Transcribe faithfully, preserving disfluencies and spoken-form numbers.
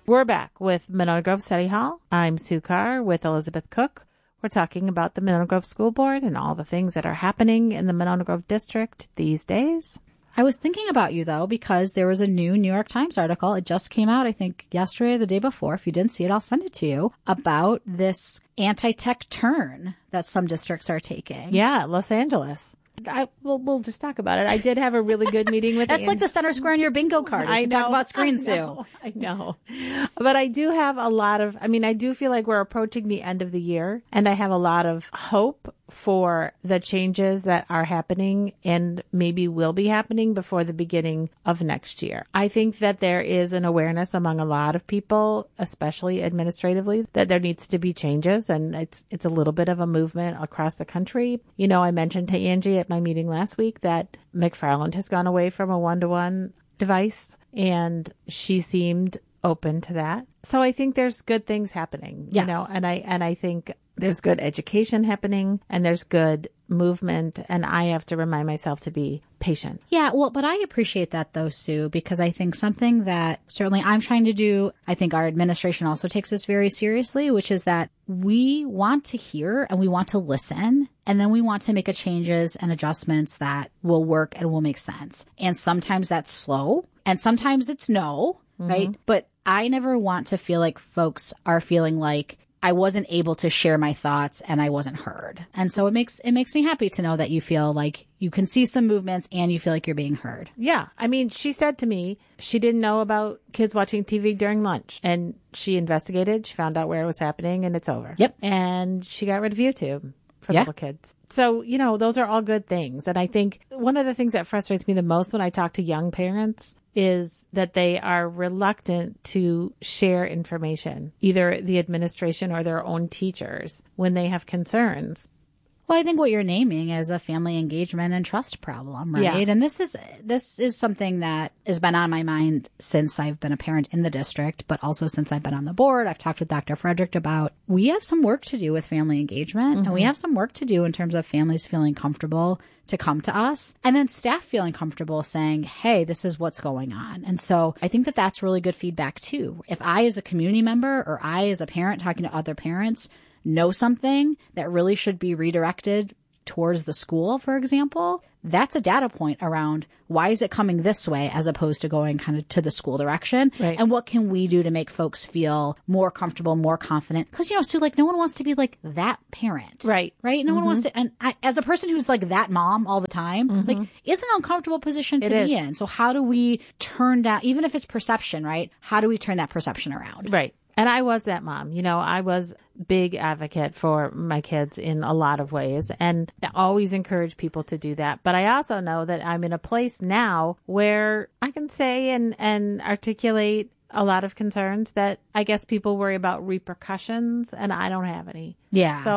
We're back with Monona Grove Study Hall. I'm Sue Carr with Elizabeth Cook. We're talking about the Monona Grove School Board and all the things that are happening in the Monona Grove District these days. I was thinking about you, though, because there was a new New York Times article. It just came out, I think, yesterday or the day before. If you didn't see it, I'll send it to you, about this anti-tech turn that some districts are taking. Yeah, Los Angeles. I, we'll, we'll just talk about it. I did have a really good meeting with That's Andy. like the center square in your bingo card. I know, talk about screen, I know, Sue. I know. But I do have a lot of, I mean, I do feel like we're approaching the end of the year, and I have a lot of hope for the changes that are happening and maybe will be happening before the beginning of next year. I think that there is an awareness among a lot of people, especially administratively, that there needs to be changes, and it's it's a little bit of a movement across the country. You know, I mentioned to Angie at my meeting last week that McFarland has gone away from a one-to-one device, and she seemed open to that. So I think there's good things happening, yes. you know, and I and I think there's good education happening and there's good movement, and I have to remind myself to be patient. Yeah, well, but I appreciate that though, Sue, because I think something that certainly I'm trying to do, I think our administration also takes this very seriously, which is that we want to hear and we want to listen, and then we want to make a changes and adjustments that will work and will make sense. And sometimes that's slow and sometimes it's no, mm-hmm. right? But I never want to feel like folks are feeling like I wasn't able to share my thoughts and I wasn't heard. And so it makes it makes me happy to know that you feel like you can see some movements and you feel like you're being heard. Yeah. I mean, she said to me she didn't know about kids watching T V during lunch, and she investigated. She found out where it was happening, and it's over. Yep. And she got rid of YouTube for yeah. little kids. So, you know, those are all good things. And I think one of the things that frustrates me the most when I talk to young parents is that they are reluctant to share information, either the administration or their own teachers, when they have concerns. Well, I think what you're naming is a family engagement and trust problem, right? Yeah. And this is this is something that has been on my mind since I've been a parent in the district, but also since I've been on the board. I've talked with Doctor Frederick about we have some work to do with family engagement, mm-hmm. and we have some work to do in terms of families feeling comfortable to come to us, and then staff feeling comfortable saying, hey, this is what's going on. And so I think that that's really good feedback too. If I as a community member or I as a parent talking to other parents know something that really should be redirected towards the school, for example, that's a data point around why is it coming this way as opposed to going kind of to the school direction. Right. And what can we do to make folks feel more comfortable, more confident? Because, you know, Sue, like no one wants to be like that parent. Right. Right. No mm-hmm. one wants to. And I, as a person who's like that mom all the time, mm-hmm. like it's an uncomfortable position to it be is. in. So how do we turn down, even if it's perception, right? How do we turn that perception around? Right. And I was that mom. You know, I was big advocate for my kids in a lot of ways, and I always encourage people to do that. But I also know that I'm in a place now where I can say and, and articulate a lot of concerns that I guess people worry about repercussions, and I don't have any. Yeah. So